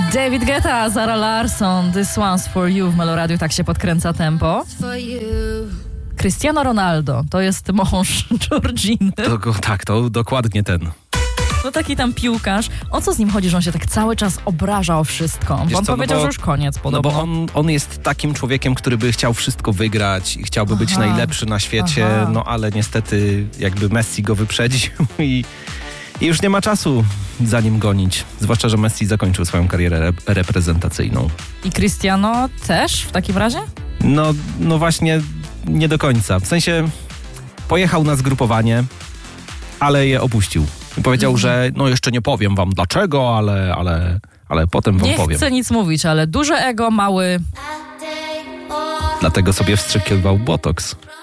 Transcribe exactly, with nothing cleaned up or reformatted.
David Guetta, Zara Larsson, This One's For You w Meloradiu, tak się podkręca tempo. Cristiano Ronaldo, to jest mąż Georginy. To, tak, to dokładnie ten. No taki tam piłkarz. O co z nim chodzi, że on się tak cały czas obraża o wszystko? Bo Wiesz on co, powiedział, no bo, że już koniec podobno. No bo on, on jest takim człowiekiem, który by chciał wszystko wygrać i chciałby Aha. być najlepszy na świecie, Aha. no ale niestety jakby Messi go wyprzedził i, i już nie ma czasu za nim gonić. Zwłaszcza, że Messi zakończył swoją karierę rep- reprezentacyjną. I Cristiano też w takim razie? No, no właśnie nie do końca. W sensie pojechał na zgrupowanie, ale je opuścił. I powiedział, mhm. że no jeszcze nie powiem wam dlaczego, ale, ale, ale potem wam nie powiem. Nie chcę nic mówić, ale duże ego, mały... Dlatego sobie wstrzykiwał botoks.